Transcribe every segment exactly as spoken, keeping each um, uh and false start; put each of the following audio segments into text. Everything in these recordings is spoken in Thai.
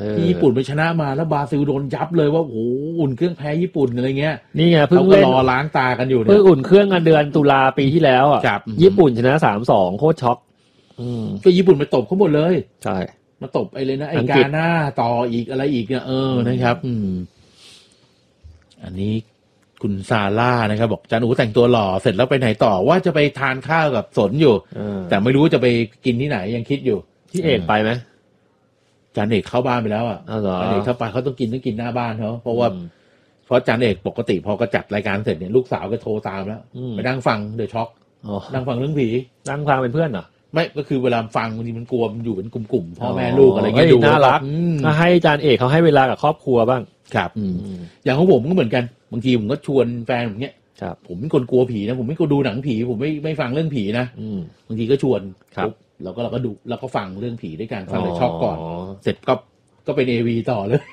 ที่ญี่ปุ่นไปชนะมาแล้วบราซิลโดนยับเลยว่าโอ้อุ่นเครื่องแพ้ญี่ปุ่นอะไรเงี้ยนี่ไงเพิ่งเล่นรอล้างตากันอยู่เนี่ยเพิ่งอุ่นเครื่องกันเดือนตุลาปีที่แล้วอ่ะญี่ปุ่นชนะ สามสอง โคตรช็อกอืมก็ญี่ปุ่นไปตบเขาหมดเลยใช่มาตบไอ้เลยนะไอ้กาหน้าต่ออีกอะไรอีกเนี่ยเออนะครับอืมอันนี้คุณซาร่านะครับบอกจานูแต่งตัวหล่อเสร็จแล้วไปไหนต่อว่าจะไปทานข้าวกับสนอยู่แต่ไม่รู้จะไปกินที่ไหนยังคิดอยู่ที่เอกไปไหมจานเอกเข้าบ้านไปแล้วอ่ะจานเอกเข้าไปเขาต้องกินต้องกินหน้าบ้านเขาเพราะว่าเพราะจานเอกปกติพอก็จัดรายการเสร็จเนี่ยลูกสาวก็โทรตามแล้วไปนั่งฟังเดอะช็อคนั่งฟังเรื่องผีนั่งฟังเป็นเพื่อนเหรอไม่ก็คือเวลาฟังบางทีมันกลัวมันอยู่เป็นกลุ่มๆพ่อแม่ลูกอะไรเงี้ยดูน่ารักก็ให้จานเอกเขาให้เวลากับครอบครัวบ้างครับอย่างของผมก็เหมือนกันบางทีผมก็ชวนแฟนผมเนี้ยผมเป็นคนกลัวผีนะผมไม่กลัวดูหนังผีผมไม่ไม่ฟังเรื่องผีนะบางทีก็ชวนเราก็เราก็ดูแล้วก็ฟังเรื่องผีด้วยกันฟังเลยช็อกก่อนเสร็จก็ก็เป็น เอ วี ต่อเลย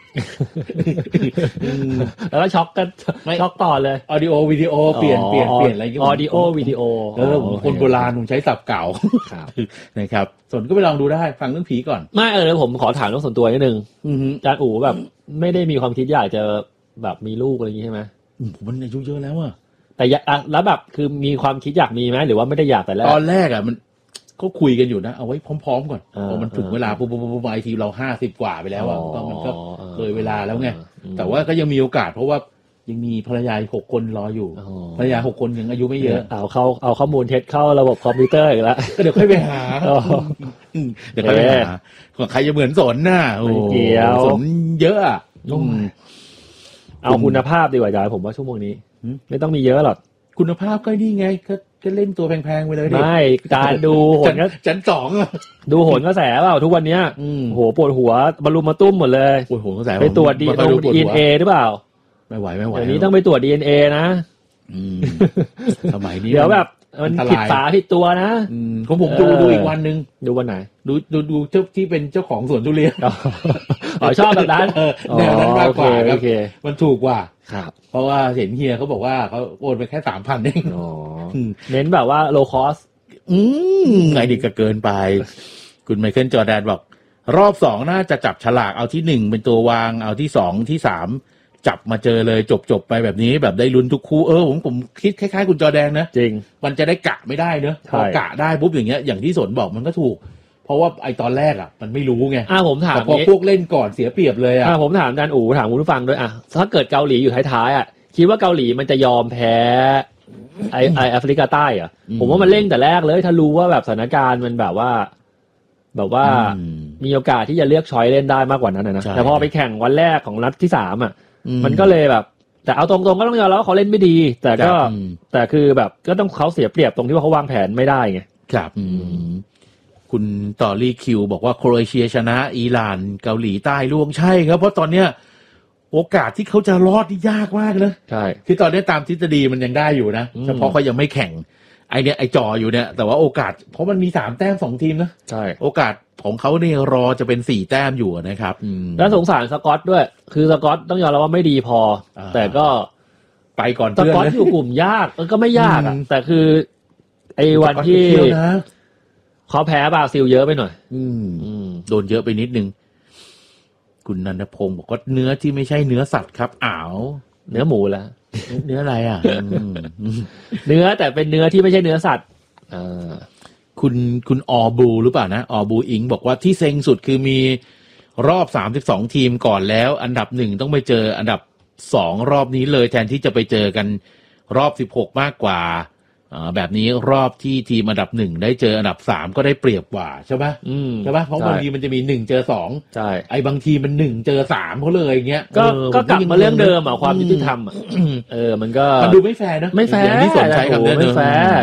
แล้วก็ช็อกกันช็อกต่อเลยออดิโอวิดีโอเปลี่ยนเปลี่ยนเปลี่ยนอะไรอย่างเงี้ยออดิโอวิดีโอเออผมคนโบราณผมใช้ศัพท์เก่านะครับส่วนก็ไปลองดูได้ฟังเรื่องผีก่อนไม่เออแล้วผมขอถามเรื่องส่วนตัวนิดนึงอาจารย์อู๋แบบไม่ได้มีความคิดอยากจะแบบมีลูกอะไรอย่างงี้ใช่ไหมมันอายุเยอะแล้วอะแต่แล้วแบบคือมีความคิดอยากมีไหมหรือว่าไม่ได้อยากแต่แรกตอนแรกอะมันก็คุยกันอยู่นะเอาไว้พร้อมๆก่อนพอมันถึงเวลาปุ๊บปุ๊บปุ๊บไอทีเราห้าสิบกว่าไปแล้วอ่ะก็มันก็เลยเวลาแล้วไงแต่ว่าก็ยังมีโอกาสเพราะว่ายังมีภรรยาหกคนรออยู่ภรรยาหกคนยังอายุไม่เยอะเอาเข้าเอาข้อมูลเท็จเข้าระบบคอมพิวเตอร์อีกแล้วก็เดี๋ยวค่อยไปหาเดี๋ยวค่อยไปหาใครจะเหมือนสนน่ะโอ้สนเยอะอ่ะเอาคุณภาพดีกว่าจ้าผมว่าชั่วโมงนี้ไม่ต้องมีเยอะหรอกคุณภาพก็นี่ไงก็ก็เล่นตัวแพงๆไปเลยดิไม่การดูโหนก็ชั้นสองอ่ะดูโหนกระแสเปล่าทุกวันเนี้ยโหปวดหัวบรรลุมาตุ้มหมดเลยปวดหัวกระแสไปตรวจ ดี เอ็น เอ หรือเปล่าไม่ไหวไม่ไหวเดี๋ยวนี้ต้องไปตรวจ ดี เอ็น เอ นะสมัยนี้เดี๋ยวแบบมันผิดฝาผิดตัวนะของผมดูดูอีกวันนึงดูวันไหนดูดูดูเจ้าที่เป็นเจ้าของสวนทุเรียนอ๋อชอบแบบนั้นแนวนั้นมากกว่าครับมันถูกกว่าครับเพราะว่าเห็นเฮียเขาบอกว่าเขาโอนไปแค่สามพันเองเน้นแบบว่า low cost อืมไงดีก็เกินไปคุณไมเคิลจอร์แดนบอกรอบสองน่าจะจับฉลากเอาที่หนึ่งเป็นตัววางเอาที่สองที่สามจับมาเจอเลยจบจบไปแบบนี้แบบได้ลุ้นทุกคู่เออผมผมคิดคล้ายๆคุณจอแดนนะจริงมันจะได้กะไม่ได้เนอะพอกะได้ปุ๊บอย่างเงี้ยอย่างที่สนบอกมันก็ถูกเพราะว่าไอตอนแรกอ่ะมันไม่รู้ไงอ่าผมถามพอพวกเล่นก่อนเสียเปรียบเลยอ่ะอ่าผมถามอาจารย์อู๋ถามคุณผู้ฟังด้วยอ่ะถ้าเกิดเกาหลีอยู่ท้ายๆอ่ะคิดว่าเกาหลีมันจะยอมแพ้ไอไอแอฟริกาใต้อ่ะผมว่ามันเล่นแต่แรกเลยถ้ารู้ว่าแบบสถานการณ์มันแบบว่าแบบว่ามีโอกาสที่จะเลือกช้อยเล่นได้มากกว่านั้นนะแต่พอไปแข่งวันแรกของนัดที่สามอ่ะมันก็เลยแบบแต่เอาตรงๆก็ต้องยอมรับว่าเขาเล่นไม่ดีแต่ก็แต่คือแบบก็ต้องเขาเสียเปรียบตรงที่ว่าเขาวางแผนไม่ได้ไงครับคุณต่อรีคิวบอกว่าโครเอเชียชนะอิหร่านเกาหลีใต้ล่วงใช่ครับเพราะตอนเนี้ยโอกาสที่เขาจะรอดนี่ยากมากเลยใช่คือตอนนี้ตามทฤษฎีมันยังได้อยู่นะเฉพาะเขายังไม่แข่งไอเนี้ยไอจออยู่เนี่ยแต่ว่าโอกาสเพราะมันมีสามแต้มสองทีมนะใช่โอกาสของเขาเนี่ยรอจะเป็นสี่แต้มอยู่นะครับแล้วสงสารสกอตด้วยคือสกอตต้องยอมรับว่าไม่ดีพอแต่ก็ไปก่อนเพื่อนสกอตอยู่กลุ่มยากมันก็ไม่ยากอ่ะแต่คือไอ้วันที่เขาแพ้บราซิลเยอะไปหน่อยอืมโดนเยอะไปนิดนึงคุณนันทพงศ์บอกว่าเนื้อที่ไม่ใช่เนื้อสัตว์ครับอ้าวเนื้อหมูละเนื้ออะไรอ่ะเนื้อแต่เป็นเนื้อที่ไม่ใช่เนื้อสัตว์อ่าคุณคุณออบูหรือเปล่านะออบูอิงบอกว่าที่เซ็งสุดคือมีรอบสามสิบสองทีมก่อนแล้วอันดับหนึ่งต้องไปเจออันดับสองรอบนี้เลยแทนที่จะไปเจอกันรอบสิบหกมากกว่าอ่าแบบนี้รอบที่ทีมอันดับหนึ่งได้เจออันดับสามก็ได้เปรียบกว่าใช่ปะใช่ปะเพราะบางทีมันจะมีหนึ่งเจอสองใช่ไอ้บางทีมันหนึ่งเจอสามเขาเลยอย่างเงี้ยก็ก็กลับมาเรื่องเดิมอ่ะความยุติธรรมอ่ะเออมันก็มันดูไม่แฟร์นะไม่แฟร์ที่สนใจคำนี้ไม่แฟร์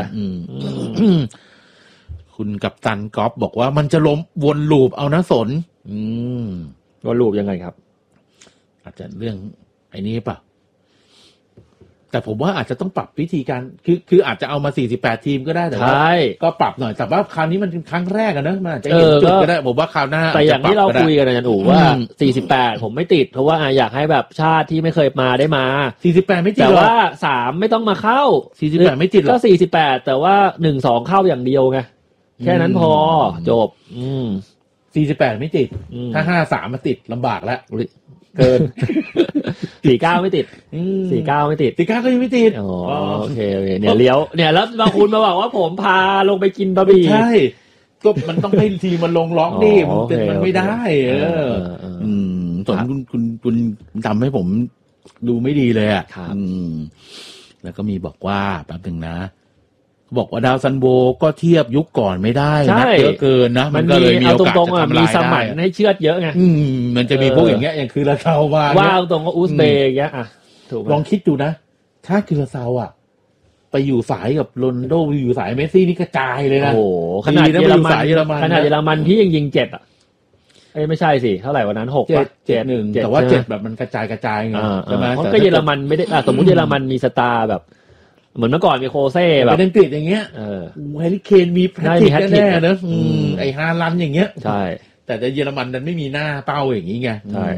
คุณกัปตันก๊อฟบอกว่ามันจะล้มวนลูปเอานะสนอืมวนลูปยังไงครับอาจจะเรื่องไอ้นี้ป่ะแต่ผมว่าอาจจะต้องปรับวิธีการคือคืออาจจะเอามาสี่สิบแปดทีมก็ได้แต่ว่าก็ปรับหน่อยแต่ว่าคราวนี้มันเป็นครั้งแรกอะนะมันอาจจะเห็นจุดก็ได้ผมว่าคราวหน้าแต่อย่างที่เราคุยกันอาจารย์อู๋ว่าสี่สิบแปดผมไม่ติดเพราะว่าอยากให้แบบชาติที่ไม่เคยมาได้มาสี่สิบแปดไม่ติดแต่ว่าสามไม่ต้องมาเข้าสี่สิบแปดไม่ติดหรอกก็สี่สิบแปดแต่ว่าหนึ่ง สองเข้าอย่างเดียวไงแค่นั้นพอจบอืมสี่สิบแปดไม่ติดถ้าห้าสิบสามมาติดลำบากแล้วเกินสี่สิบเก้าไม่ติดสี่สิบเก้าไม่ติดสี่สิบเก้าก็ยังไม่ติดอ๋อโอเคโอเคเนี่ยเลี้ยวเนี่ยแล้วบางคุณมาบอกว่าผมพาลงไปกินบะหมี่ใช่ก็มันต้องให้ทีมันลงล็อกดิมันเป็นมันไม่ได้เอออืมส่วนคุณคุณคุณทำให้ผมดูไม่ดีเลยอ่ะอืมแล้วก็มีบอกว่าแป๊บนึงนะบอกว่าดาวซันโบก็เทียบยุคก่อนไม่ได้นะเยอะเกินนะมันก็เลยมีโอกาสจะทำลายได้มีสมันให้เชือดเยอะไงอืมมันจะมีพวกอย่างเงี้ยอย่างคือละเซาว่าว่าตรงก็อุซเบย์อย่างเงี้ยอ่ะถูกลองคิดดูนะถ้าคือละเซาอ่ะไปอยู่สายกับโรนัลโดอยู่สายเมสซี่นี่กระจายเลยนะโอ้ขนาดเยอรมันขนาดเยอรมันที่ยังยิงเจ็ดอ่ะเอ้ไม่ใช่สิเท่าไหร่วันนั้นหกป่ะเจ็ดหนึ่งแต่ว่าเจ็ดแบบมันกระจายกระจายไงใช่ไหมเพราะก็เยอรมันไม่ได้สมมติเยอรมันมีสตาร์แบบเหมือนเมื่อก่อนมีโคเซ่แบบเป็นอังกฤษอย่างเงี้ยแฮร์รี่เคนมีแพทริกแน่ๆนะไอฮาลันอย่างเงี้ยใช่แต่ในเยอรมันนั้นไม่มีหน้าเป้าอย่างงี้ไงใช่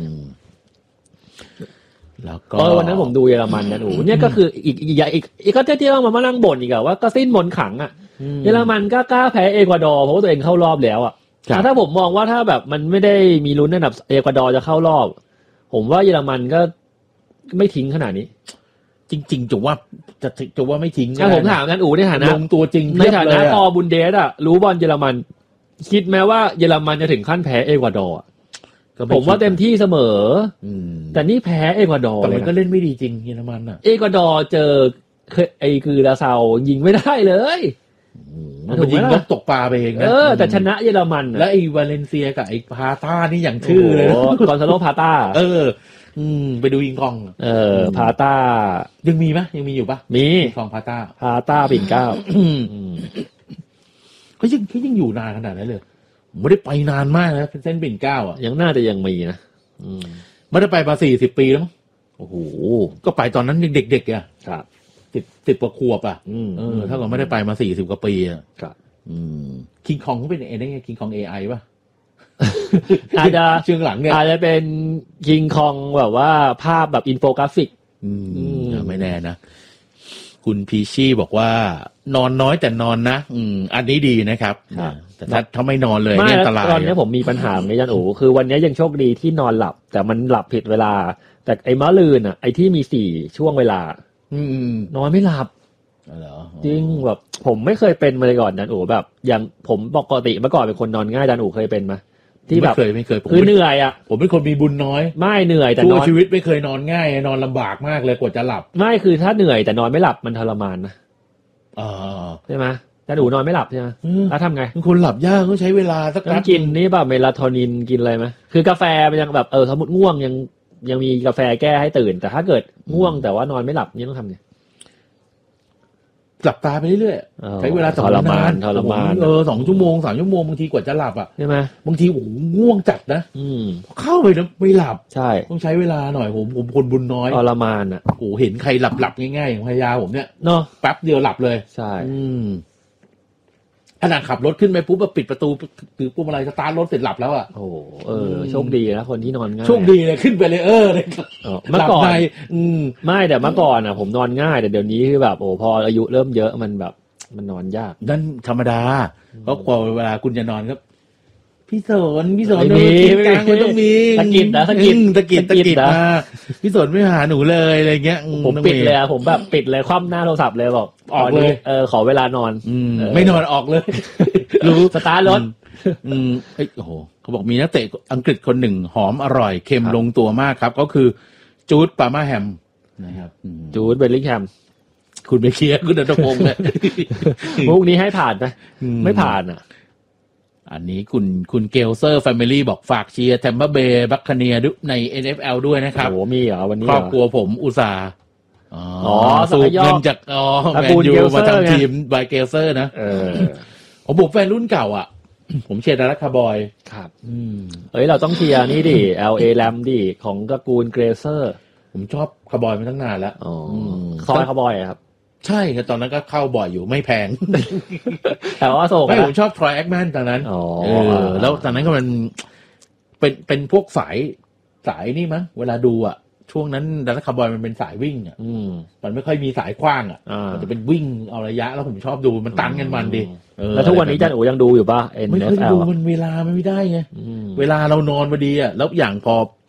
แล้วก็วันนั้นผมดูเยอรมันนะโอ้เนี่ยก็คืออีกอีกอีกอีกก็เที่ยวมามานั่งบ่นอีกอะว่าก็สิ้นมนต์ขลังอะเยอรมันก็กล้าแพ้เอกวาดอร์เพราะว่าตัวเองเข้ารอบแล้วอะถ้าผมมองว่าถ้าแบบมันไม่ได้มีลุ้นอันดับเอกวาดอร์จะเข้ารอบผมว่าเยอรมันก็ไม่ทิ้งขนาดนี้จริงๆจะว่าจะจะว่าไม่ทิ้งถ้าผมถามกันอู๋ในฐานะลงตัวจริงในฐานะอบุนเดสอะรู้บอลเยอรมันคิดไหมว่าเยอรมันจะถึงขั้นแพ้เอกวาดอร์ผมว่าเต็มที่เสมอแต่นี่แพ้เอกวาดอร์แต่มันก็เล่นไม่ดีจริงเยอรมันอะเอกวาดอร์เจอไอ้คือลาซายิงไม่ได้เลยมันยิงนกตกปลาไปเองนะเออแต่ชนะเยอรมันแล้วไอ้วาเลนเซียกับไอ้พาต้านี่อย่างชื่อเลยกอนซาโลพาต้าเอออืมไปดูยิงกองเออพาต้ายังมีไหมยังมีอยู่ปะมีกองพาต้าพาต้าปิ่นเก้าเขายังเขายังอยู่นานขนาดนั้นเลยไม่ได้ไปนานมากนะเป็นเส้นปิ่นเก้าอ่ะยังน่าจะยังมีนะไม่ได้ไปมาสี่สิบปีแล้วมั้งโอ้โหก็ไปตอนนั้นยังเด็กๆอ่ะครับสิบสิบกว่าขวบอ่ะเออถ้าเกิดไม่ได้ไปมาสี่สิบกว่าปีอ่ะครับคิงคองเขาเป็นเอได้ไงคิงคองเอไอป่ะอาจจะเชิงหลังเนี่ยอาจจะเป็นคิงคองแบบว่าภาพแบบอินโฟกราฟิกอืมไม่แน่นะคุณพีชี่บอกว่านอนน้อยแต่นอนนะอืมอันนี้ดีนะครับแต่ถ้าถ้าไม่นอนเลยเนี่ยอันตรายตอนนี้ผมมีปัญหาในยันโอคือวันนี้ยังโชคดีที่นอนหลับแต่มันหลับผิดเวลาแต่ไอ้มะลืนอ่ะไอ้ที่มีสี่ช่วงเวลาอืมนอนไม่หลับจริงแบบผมไม่เคยเป็นมาเลยก่อนยันโอแบบอย่างผมปกติเมื่อก่อนเป็นคนนอนง่ายยันโอเคยเป็นไหมที่แบบไม่เคยไม่เคยคือเหนื่อยอ่ะผมเป็นคนมีบุญน้อยไม่เหนื่อยแต่นอนชีวิตไม่เคยนอนง่ายนอนลำบากมากเลยกว่าจะหลับไม่คือถ้าเหนื่อยแต่นอนไม่หลับมันทรมานนะอ๋อใช่ไหมแต่หนูนอนไม่หลับใช่ไหมแล้วทำไงคนหลับยากต้องใช้เวลาสักพักกินนี่แบบเมลาโทนินกินอะไรไหมคือกาแฟมันยังแบบเออสมมติง่วงยังยังมีกาแฟแก้ให้ตื่นแต่ถ้าเกิดง่วงแต่ว่านอนไม่หลับนี่ต้องทำไงหลับตาไปเรื่อยๆใช้เวลาทรมานทรมานเออสองชั่วโมงสามชั่วโมงบางทีกว่าจะหลับอ่ะใช่ไหมบางทีโอ้โหง่วงจัดนะเข้าไปแล้วไม่หลับใช่ต้องใช้เวลาหน่อยผมผมคนบุญน้อยทรมานอ่ะโอ้เห็นใครหลับหลับง่ายๆอย่างพยาผมเนี่ยเนาะแป๊บเดียวหลับเลยใช่ขนาดขับรถขึ้นไปปุ๊บปิดประตูถือปุ๊บอะไรสตาร์ทรถเสร็จหลับแล้วอ่ะโอ้เออโชคดีนะคนที่นอนง่ายโชคดีเลยขึ้นไปเลยเออเลยเมื่อก่อนไม่แต่เมื่อก่อนอ่ะผมนอนง่ายแต่เดี๋ยวนี้คือแบบโอ้พออายุเริ่มเยอะมันแบบมันนอนยากนั่นธรรมดาเพราะกว่าเวลาคุณจะนอนครับพี่สนพี่สนมีกลางมันต้องมีตะกิดนะตะกิดตะกิดตะกิดนะพี่สนไม่หาหนูเลยอะไรเงี้ยผมปิดเลยผมแบบปิดเลยคว่ำหน้าโทรศัพท์เลยบอกออกเลยเออขอเวลานอนไม่นอนออกเลยรู้สตาร์ทรถอืมเอ้ยโอ้โหเขาบอกมีนักเตะอังกฤษคนหนึ่งหอมอร่อยเค็มลงตัวมากครับก็คือจูดปามาแฮมนะครับจูดเบลลิงแฮมคุณไปเคลียร์คุณณัฐพงศ์เลยมุกนี้ให้ผ่านไหมไม่ผ่านอ่ะอันนี้คุณคุณเกลเซอร์แฟมิลี่บอกฝากเชียร์แทมเปอร์เบย์บัคคาเนียใน เอ็น เอฟ แอล ด้วยนะครับโอ้มีเหรอวันนี้ครอบครัวผมอุตส่าห์อ๋อสูบเงินจากอ๋อแมนยูมาทำทีมบายเกลเซอร์นะเออผมบุกแฟนรุ่นเก่าอ่ะผมเชียร์ดารัคคาร์บอยครับอืมเฮ้ยเราต้องเชียร์นี่ดิ แอล เอ Ram ดิของตระกูลเกรเซอร์ผมชอบคาร์บอยมาตั้งนานแล้วอ๋อซอยคาร์บอยครับใช่ครับตอนนั้นก็เข้าบ่อยอยู่ไม่แพงแต่ว่าโศกไม่ผมชอบทรอยแอคแมนตอนนั้นอ๋อแล้วตอนนั้นก็มันเป็นเป็นพวกสายสายนี่มั้งเวลาดูอ่ะช่วงนั้นดันคาร์บอยมันเป็นสายวิ่งอ่ะมันไม่ค่อยมีสายกว้างอ่ะมันจะเป็นวิ่งเอาระยะแล้วผมชอบดูมันตันกันมันดีเออแล้วทุกวันนี้จันอูยังดูอยู่ป่ะไม่เอ็นค่เอฟอยแอลดูมันเวลาไม่ได้ไงเวลาเรานอนพอดีอ่ะแล้วอย่างพอ